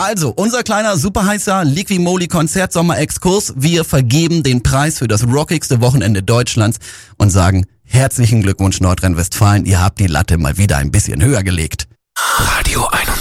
Also, unser kleiner superheißer Liqui-Moly-Konzert-Sommer-Exkurs. Wir vergeben den Preis für das rockigste Wochenende Deutschlands und sagen herzlichen Glückwunsch Nordrhein-Westfalen. Ihr habt die Latte mal wieder ein bisschen höher gelegt. Radio 1